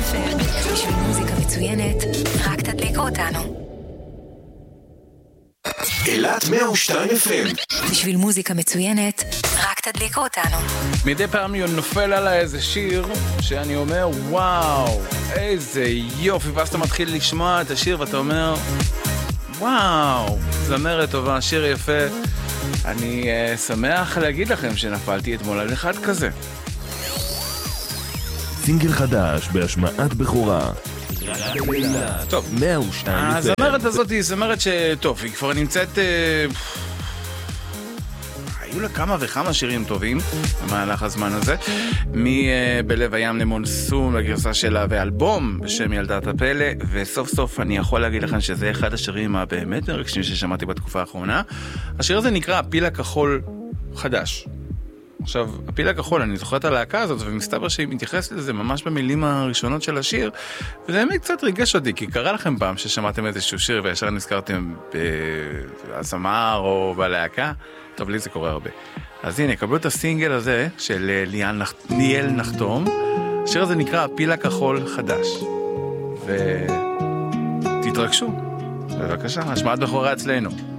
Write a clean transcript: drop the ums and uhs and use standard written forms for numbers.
FM. בשביל מוזיקה מצוינת, רק תדליקו אותנו. אילת 102 FM. בשביל מוזיקה מצוינת, רק תדליקו אותנו. מדי פעם נופל עליי איזה שיר שאני אומר וואו, איזה יופי, ואז אתה מתחיל לשמוע את השיר ואתה אומר וואו, זמרת טובה, שיר יפה. אני שמח להגיד לכם שנפלתי אתמול על אחד כזה. סינגל חדש בהשמעת בכורה. טוב, 102 הזמרת הזאת היא זמרת שטוב, היא כבר נמצאת היו לה כמה וכמה שירים טובים במהלך הזמן הזה, מבלב הים למונסון לגרסה שלה ואלבום בשם ילדת הפלא, וסוף סוף אני יכול להגיד לכם שזה אחד השירים הבאמת מרגשים ששמעתי בתקופה האחרונה. השיר הזה נקרא הפיל הכחול חדש. עכשיו, הפיל הכחול, אני זוכרת על הלהקה הזאת, ומסתבר שהיא מתייחסת לזה ממש במילים הראשונות של השיר, וזה באמת קצת ריגש אותי, כי קרה לכם פעם ששמעתם איזשהו שיר, וישר נזכרתם בזמר או בלהקה. טוב, לי זה קורה הרבה. אז הנה, קבלו את הסינגל הזה של ניאל נחתום. השיר הזה נקרא הפיל הכחול חדש. ותתרגשו. בבקשה, השמעת בכורה אצלנו.